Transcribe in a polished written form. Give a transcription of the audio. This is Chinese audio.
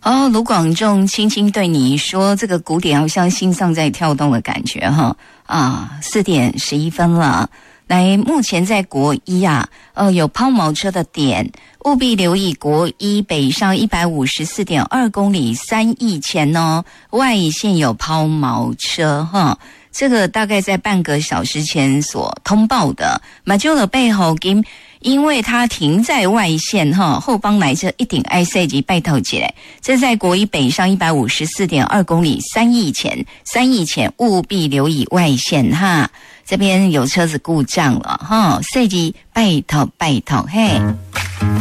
哦，卢广仲轻轻对你说，这个鼓点好像心脏在跳动的感觉哈。4点11分了。来，目前在国一有抛锚车的点，务必留意国一北上154.2公里3义前哦，外线有抛锚车哈。这个大概在半个小时前所通报的，马就了背后因为它停在外线哈，后方来车一定爱赛及拜头起来。这在国一北上154.2公里3义前务必留意外线哈。这边有车子故障了哈，赛及拜头嘿。